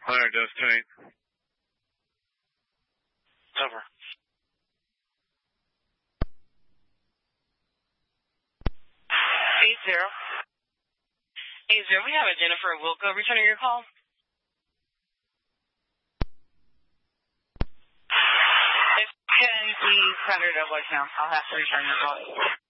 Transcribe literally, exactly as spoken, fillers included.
Higher dose tank. Over. Eight zero. Eight zero. We have a Jennifer Wilco returning your call. It's ten. We sent her to voicemail. I'll have to return your call.